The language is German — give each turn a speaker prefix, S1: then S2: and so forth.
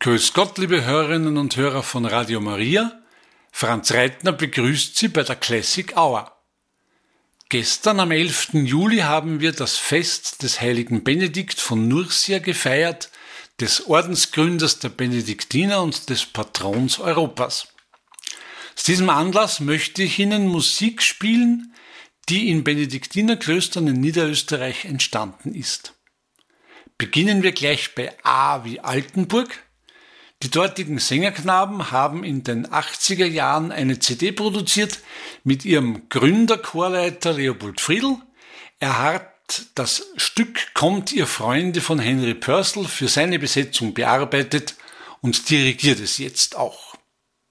S1: Grüß Gott, liebe Hörerinnen und Hörer von Radio Maria. Franz Reitner begrüßt Sie bei der Classic Hour. Gestern am 11. Juli haben wir das Fest des heiligen Benedikt von Nursia gefeiert, des Ordensgründers der Benediktiner und des Patrons Europas. Aus diesem Anlass möchte ich Ihnen Musik spielen, die in Benediktinerklöstern in Niederösterreich entstanden ist. Beginnen wir gleich bei A wie Altenburg. Die dortigen Sängerknaben haben in den 80er Jahren eine CD produziert mit ihrem Gründerchorleiter Leopold Friedl. Er hat das Stück Kommt ihr Freunde von Henry Purcell für seine Besetzung bearbeitet und dirigiert es jetzt auch.